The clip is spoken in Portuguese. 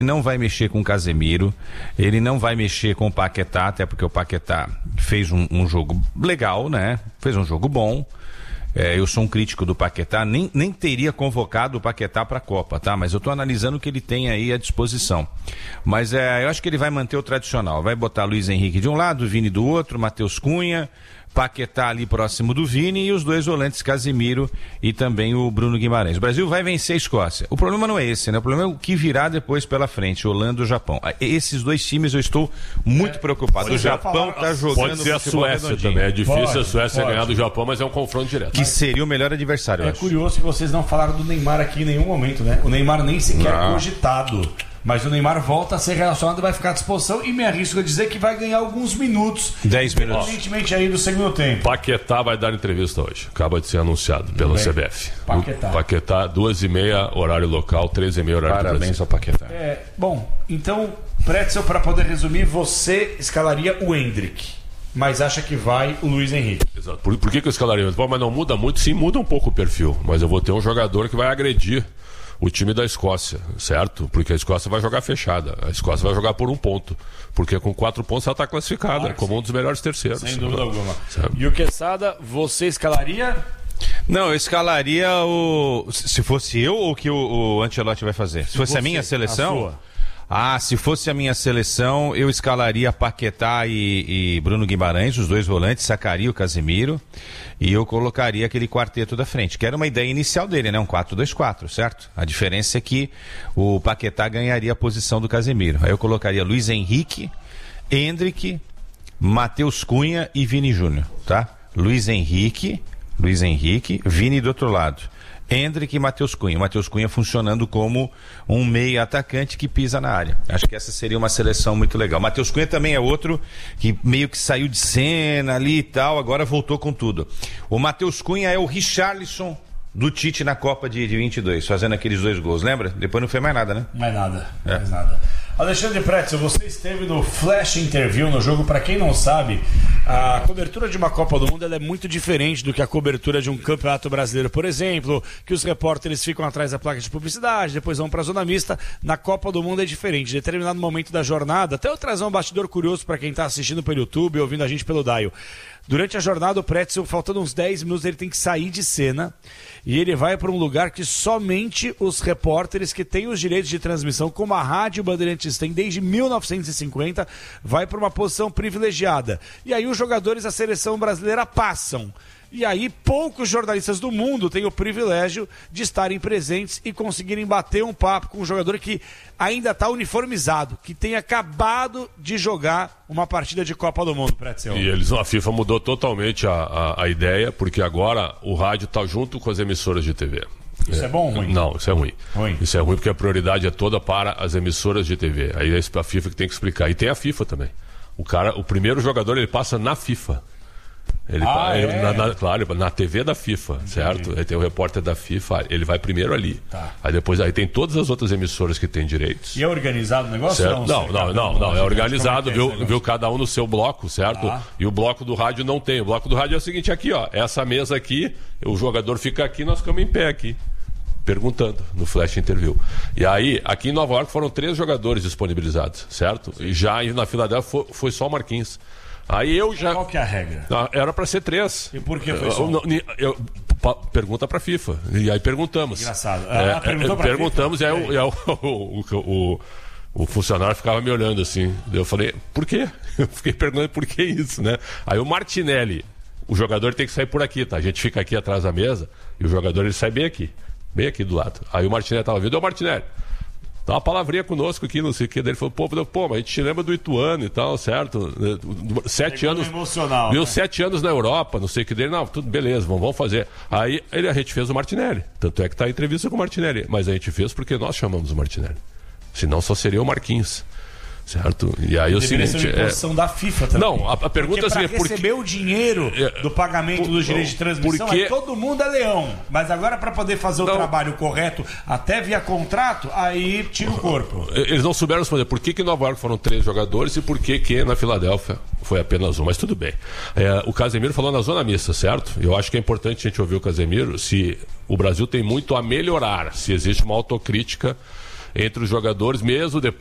não vai mexer com o Casemiro, ele não vai mexer com o Paquetá, até porque o Paquetá fez um jogo legal, né? Fez um jogo bom. Eu sou um crítico do Paquetá, nem teria convocado o Paquetá para a Copa, tá? Mas eu estou analisando o que ele tem aí à disposição. Mas eu acho que ele vai manter o tradicional, vai botar Luiz Henrique de um lado, Vini do outro, Matheus Cunha, Paquetá ali próximo do Vini e os dois volantes Casemiro e também o Bruno Guimarães. O Brasil vai vencer a Escócia. O problema não é esse, né? O problema é o que virá depois pela frente, Holanda ou Japão. Esses dois times eu estou muito preocupado. O Japão está jogando... Pode ser a Suécia também. É difícil a Suécia ganhar do Japão, mas é um confronto direto. Que seria o melhor adversário, eu acho. Curioso que vocês não falaram do Neymar aqui em nenhum momento, né? O Neymar nem sequer cogitado. Mas o Neymar volta a ser relacionado e vai ficar à disposição. E me arrisco a dizer que vai ganhar alguns minutos. 10 minutos. Evidentemente aí do segundo tempo. Paquetá vai dar entrevista hoje. Acaba de ser anunciado pela CBF. Paquetá, 2h30, horário local, 3h30, horário do Brasil. Parabéns ao Paquetá. Bom, então, Pretzel, para poder resumir, você escalaria o Endrick. Mas acha que vai o Luiz Henrique. Exato. Por que eu escalaria? Mas não muda muito? Sim, muda um pouco o perfil. Mas eu vou ter um jogador que vai agredir o time da Escócia, certo? Porque a Escócia vai jogar fechada. A Escócia vai jogar por 1 ponto. Porque com 4 pontos ela está classificada como um dos melhores terceiros. Sem dúvida alguma. Certo? E o Quesada, você escalaria? Não, eu escalaria se fosse eu ou o que o Ancelotti vai fazer? Se fosse a minha seleção... se fosse a minha seleção, eu escalaria Paquetá e Bruno Guimarães, os dois volantes, sacaria o Casemiro e eu colocaria aquele quarteto da frente, que era uma ideia inicial dele, né? Um 4-2-4, certo? A diferença é que o Paquetá ganharia a posição do Casemiro. Aí eu colocaria Luiz Henrique, Endrick, Matheus Cunha e Vini Júnior, tá? Luiz Henrique, Vini do outro lado. Endrick e Matheus Cunha. Matheus Cunha funcionando como um meia atacante que pisa na área. Acho que essa seria uma seleção muito legal. Matheus Cunha também é outro que meio que saiu de cena ali e tal, agora voltou com tudo. O Matheus Cunha é o Richarlison do Tite na Copa de 22, fazendo aqueles 2 gols, lembra? Depois não fez mais nada, né? Mais nada. Alexandre Pretzel, você esteve no Flash Interview no jogo. Para quem não sabe, a cobertura de uma Copa do Mundo ela é muito diferente do que a cobertura de um campeonato brasileiro, por exemplo, que os repórteres ficam atrás da placa de publicidade, depois vão para a zona mista. Na Copa do Mundo é diferente. Em determinado momento da jornada, até eu trazer um bastidor curioso para quem está assistindo pelo YouTube, ouvindo a gente pelo Dial. Durante a jornada, o Pretzel, faltando uns 10 minutos, ele tem que sair de cena e ele vai para um lugar que somente os repórteres que têm os direitos de transmissão, como a Rádio Bandeirantes tem desde 1950, vai para uma posição privilegiada. E aí os jogadores da seleção brasileira passam. E aí poucos jornalistas do mundo têm o privilégio de estarem presentes e conseguirem bater um papo com um jogador que ainda está uniformizado, que tem acabado de jogar uma partida de Copa do Mundo, Pretzel. E a FIFA mudou totalmente a ideia, porque agora o rádio está junto com as emissoras de TV. Isso é bom ou ruim? Não, isso é ruim. Isso é ruim porque a prioridade é toda para as emissoras de TV. Aí é a FIFA que tem que explicar. E tem a FIFA também. O primeiro jogador, ele passa na FIFA. Claro, na TV da FIFA, certo? Aí tem o repórter da FIFA, ele vai primeiro ali. Tá. Aí depois tem todas as outras emissoras que têm direitos. E é organizado o negócio? Não, é organizado, viu cada um no seu bloco, certo? Ah. E o bloco do rádio não tem. O bloco do rádio é o seguinte, aqui, ó, essa mesa aqui, o jogador fica aqui, nós ficamos em pé aqui, perguntando no Flash Interview. E aí, aqui em Nova York foram 3 jogadores disponibilizados, certo? E já na Filadélfia foi só o Marquinhos. Aí eu já... Qual que é a regra? Era para ser 3. E por que foi só? Pergunta para a FIFA. E aí perguntamos. Engraçado. Perguntamos FIFA? E aí o funcionário ficava me olhando assim. Eu falei, por quê? Eu fiquei perguntando por que isso, né? Aí o Martinelli, o jogador tem que sair por aqui, tá? A gente fica aqui atrás da mesa e o jogador ele sai bem aqui do lado. Aí o Martinelli estava vindo, Martinelli, dá uma palavrinha conosco aqui, não sei o que. Daí ele falou, pô, mas a gente lembra do Ituano e tal, certo? 7 anos. Emocional. Deu 7 anos na Europa, não sei o que dele. Não, tudo beleza, vamos fazer. Aí a gente fez o Martinelli. Tanto é que tá a entrevista com o Martinelli. Mas a gente fez porque nós chamamos o Martinelli. Senão só seria o Marquinhos. Certo? E aí o seguinte. Ser uma imposição da FIFA também. Não, a pergunta é assim: para receber o dinheiro do pagamento dos direitos de transmissão, todo mundo é leão. Mas agora, para poder fazer o trabalho correto, até via contrato, aí tira o corpo. Eles não souberam responder por que em Nova York foram 3 jogadores e por que na Filadélfia foi apenas 1. Mas tudo bem. O Casemiro falou na zona mista, certo? Eu acho que é importante a gente ouvir o Casemiro se o Brasil tem muito a melhorar, se existe uma autocrítica entre os jogadores, mesmo depois